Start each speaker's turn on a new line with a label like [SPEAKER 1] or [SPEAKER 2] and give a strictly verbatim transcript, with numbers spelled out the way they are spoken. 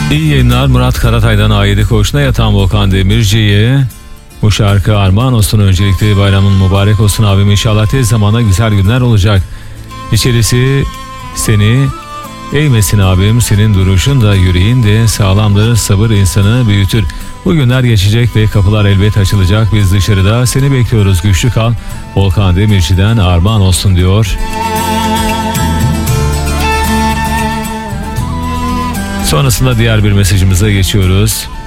[SPEAKER 1] İyi yayınlar. Murat Karatay'dan A yedi Koğuşu'na yatan Volkan Demirci'ye bu şarkı armağan olsun. Öncelikle bayramın mübarek olsun abim. İnşallah tez zamanda güzel günler olacak. İçerisi seni eğmesin abim. Senin duruşun da yüreğin de sağlamdır. Sabır insanı büyütür. Bu günler geçecek ve kapılar elbet açılacak. Biz dışarıda seni bekliyoruz. Güçlü kal. Volkan Demirci'den armağan olsun diyor. Sonrasında diğer bir mesajımıza geçiyoruz.